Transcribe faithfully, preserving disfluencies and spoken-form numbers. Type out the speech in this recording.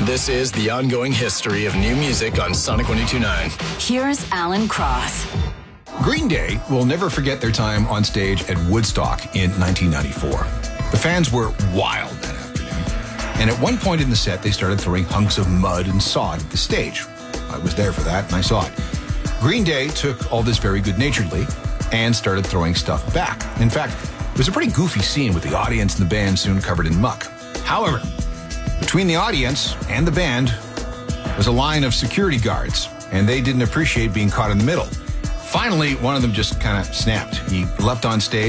This is the ongoing history of new music on Sonic one oh two point nine. Here's Alan Cross. Green Day will never forget their time on stage at Woodstock in nineteen ninety-four. The fans were wild that afternoon, and at one point in the set, they started throwing hunks of mud and sod at the stage. I was there for that, and I saw it. Green Day took all this very good-naturedly and started throwing stuff back. In fact, it was a pretty goofy scene with the audience and the band soon covered in muck. However, between the audience and the band was a line of security guards, and they didn't appreciate being caught in the middle. Finally, one of them just kind of snapped. He leapt on stage